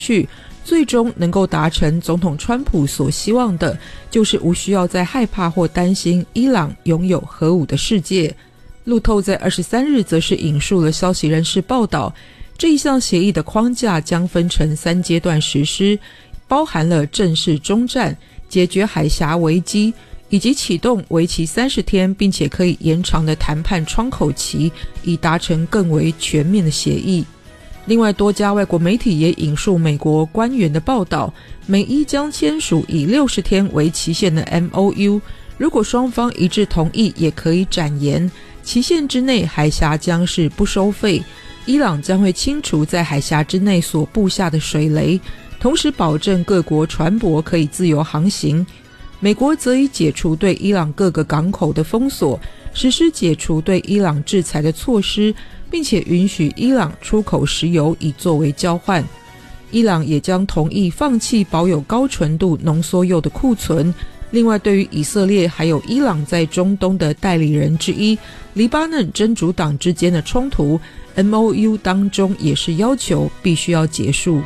去，最终能够达成总统川普所希望的，就是无需要再害怕或担心伊朗拥有核武的世界。路透在23日则是引述了消息人士报道，这一项协议的框架将分成3阶段实施，包含了正式终战、解决海峡危机，以及启动为期30天并且可以延长的谈判窗口期，以达成更为全面的协议。另外，多家外国媒体也引述美国官员的报道，美伊将签署以60天为期限的 MOU， 如果双方一致同意，也可以展延，期限之内海峡将是不收费，伊朗将会清除在海峡之内所布下的水雷，同时保证各国船舶可以自由航行。美国则已解除对伊朗各个港口的封锁，实施解除对伊朗制裁的措施，并且允许伊朗出口石油以作为交换。伊朗也将同意放弃保有高纯度浓缩铀的库存。另外，对于以色列还有伊朗在中东的代理人之一黎巴嫩真主党之间的冲突， MOU 当中也是要求必须要结束。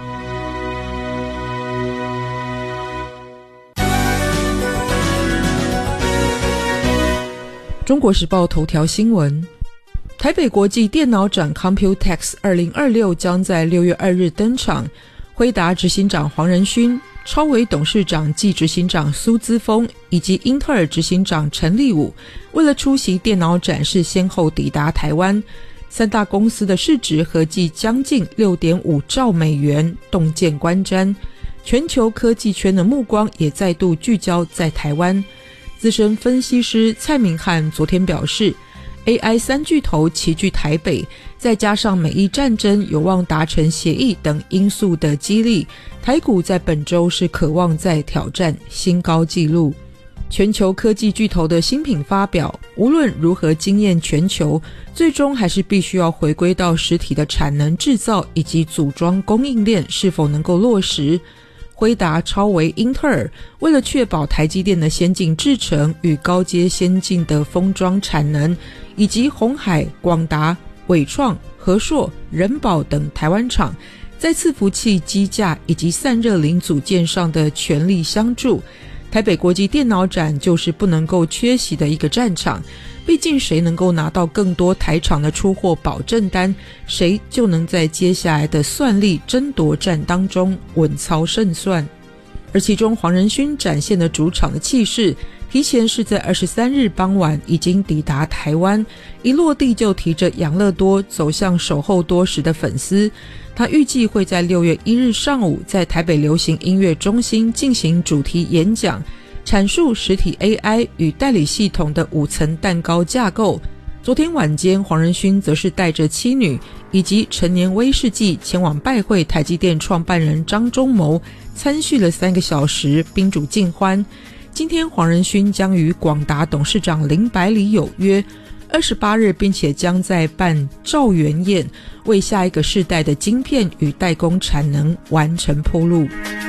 中国时报头条新闻，台北国际电脑展 Computex 2026将在6月2日登场，辉达执行长黄仁勋、超微董事长暨执行长苏姿丰以及英特尔执行长陈立武为了出席电脑展是先后抵达台湾，3大公司的市值合计将近 6.5 兆美元，洞见观瞻，全球科技圈的目光也再度聚焦在台湾。资深分析师蔡明汉昨天表示， AI 3巨头齐聚台北，再加上美伊战争有望达成协议等因素的激励，台股在本周是渴望再挑战新高纪录。全球科技巨头的新品发表，无论如何惊艳全球，最终还是必须要回归到实体的产能制造以及组装供应链是否能够落实。辉达、超微、英特尔为了确保台积电的先进制程与高阶先进的封装产能，以及鸿海、广达、伟创、和硕、仁宝等台湾厂在伺服器、机架以及散热零组件上的全力相助，台北国际电脑展就是不能够缺席的一个战场。毕竟谁能够拿到更多台厂的出货保证单，谁就能在接下来的算力争夺战当中稳操胜算。而其中黄仁勋展现的主场的气势，提前是在23日傍晚已经抵达台湾，一落地就提着养乐多走向守候多时的粉丝。他预计会在6月1日上午在台北流行音乐中心进行主题演讲，阐述实体 AI 与代理系统的5层蛋糕架构。昨天晚间，黄仁勋则是带着妻女以及成年威士忌前往拜会台积电创办人张忠谋，参叙了3个小时，宾主尽欢。今天黄仁勋将与广达董事长林百里有约，28日并且将在办兆元宴，为下一个世代的晶片与代工产能完成铺路。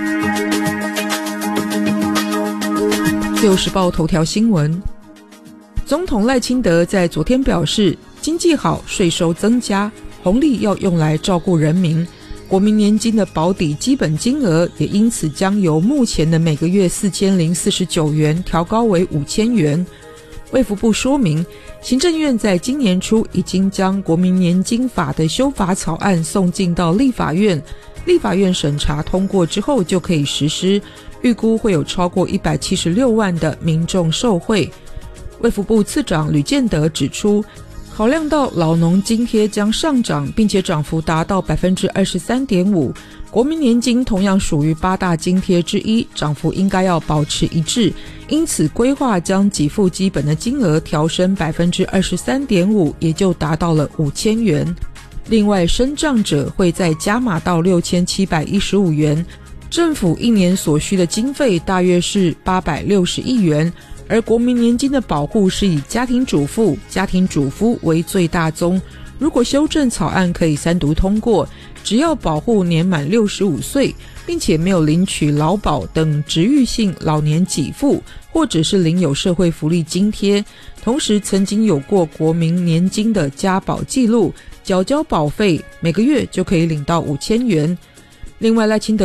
自由时报头条新闻，总统赖清德在昨天表示，经济好，税收增加，红利要用来照顾人民，国民年金的保底基本金额也因此将由目前的每个月4049元调高为5000元。卫福部说明，行政院在今年初已经将国民年金法的修法草案送进到立法院，立法院审查通过之后就可以实施，预估会有超过176万的民众受惠。卫福部次长吕建德指出，考量到老农津贴将上涨，并且涨幅达到 23.5%， 国民年金同样属于8大津贴之一，涨幅应该要保持一致，因此规划将给付基本的金额调升 23.5%， 也就达到了5000元。另外，身障者会再加码到6715元，政府一年所需的经费大约是860亿元，而国民年金的保护是以家庭主妇、家庭主夫为最大宗。如果修正草案可以3读通过，只要保护年满65岁，并且没有领取劳保等职育性老年给付，或者是领有社会福利津贴，同时曾经有过国民年金的加保记录，缴交保费，每个月就可以领到5000元。 另外，赖清德